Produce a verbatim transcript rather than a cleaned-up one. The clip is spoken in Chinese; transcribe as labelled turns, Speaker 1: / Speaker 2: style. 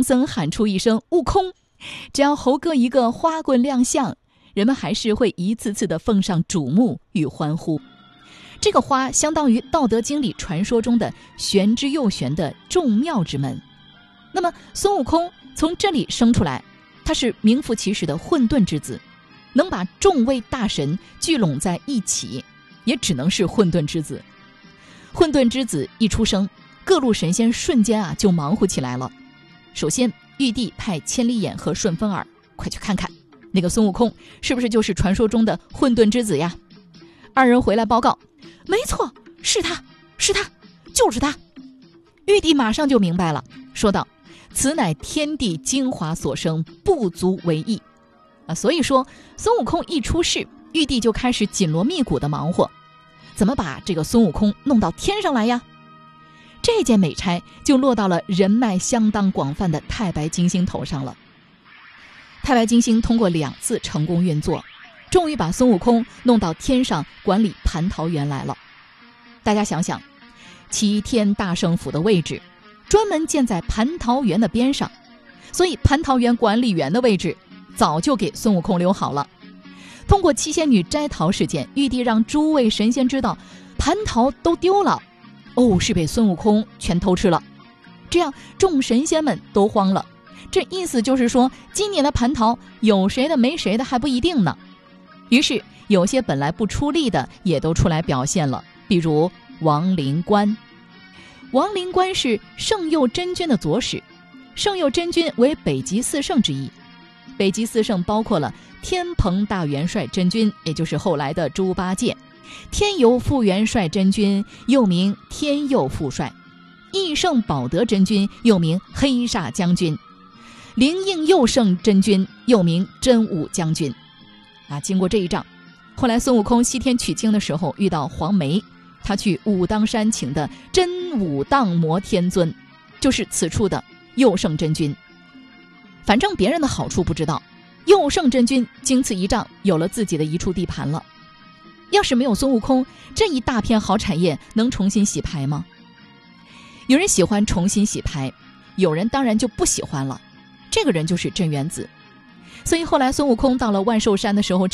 Speaker 1: 僧喊出一声悟空，只要猴哥一个花棍亮相，人们还是会一次次地奉上瞩目与欢呼。这个花相当于《道德经》里传说中的玄之又玄的众妙之门。那么孙悟空从这里生出来，他是名副其实的混沌之子，能把众位大神聚拢在一起，也只能是混沌之子。混沌之子一出生，各路神仙瞬间啊就忙活起来了。首先，玉帝派千里眼和顺风耳，快去看看那个孙悟空是不是就是传说中的混沌之子呀？二人回来报告，没错，是他，是他，就是他。玉帝马上就明白了，说道：“此乃天地精华所生，不足为意。”啊，所以说孙悟空一出世，玉帝就开始紧锣密鼓的忙活，怎么把这个孙悟空弄到天上来呀？这件美差就落到了人脉相当广泛的太白金星头上了。太白金星通过两次成功运作，终于把孙悟空弄到天上管理蟠桃园来了。大家想想，齐天大圣府的位置专门建在蟠桃园的边上，所以蟠桃园管理员的位置早就给孙悟空留好了。通过七仙女摘桃事件，玉帝让诸位神仙知道蟠桃都丢了，哦，是被孙悟空全偷吃了。这样众神仙们都慌了，这意思就是说今年的蟠桃有谁的没谁的还不一定呢。于是有些本来不出力的也都出来表现了，比如王灵官。王灵官是圣佑真君的左使，圣佑真君为北极四圣之一。北极四圣包括了天蓬大元帅真君，也就是后来的猪八戒；天游副元帅真君，又名天佑副帅；义圣保德真君，又名黑煞将军；灵应佑圣真君，又名真武将军。啊，经过这一仗，后来孙悟空西天取经的时候遇到黄眉，他去武当山请的真武当摩天尊，就是此处的佑圣真君。反正别人的好处不知道，佑圣真君经此一仗有了自己的一处地盘了。要是没有孙悟空，这一大片好产业能重新洗牌吗？有人喜欢重新洗牌，有人当然就不喜欢了。这个人就是镇元子。所以后来孙悟空到了万寿山的时候，